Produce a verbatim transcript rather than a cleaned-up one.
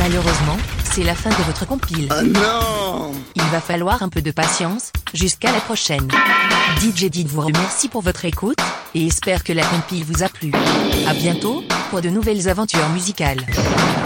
Malheureusement, c'est la fin de votre compile. Oh non! Il va falloir un peu de patience, jusqu'à la prochaine. D J Did vous remercie pour votre écoute, et espère que la compile vous a plu. À bientôt, pour de nouvelles aventures musicales.